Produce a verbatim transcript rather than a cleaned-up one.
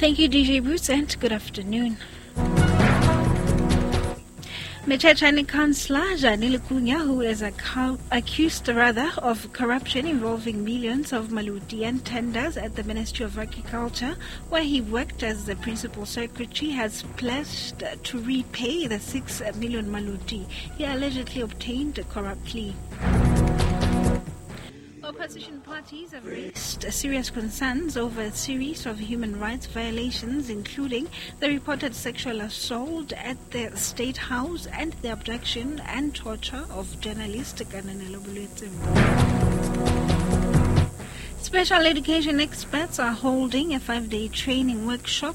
Thank you, D J Boots, and good afternoon. Mechachani Councillor Janile Kunya, who is accu- accused rather of corruption involving millions of Malutian tenders at the Ministry of Agriculture, where he worked as the principal secretary, has pledged to repay the six million Maluti he allegedly obtained corruptly. Opposition parties have raised serious concerns over a series of human rights violations, including the reported sexual assault at the State House and the abduction and torture of journalist Gananelo Bulwetsi. Special education experts are holding a five-day training workshop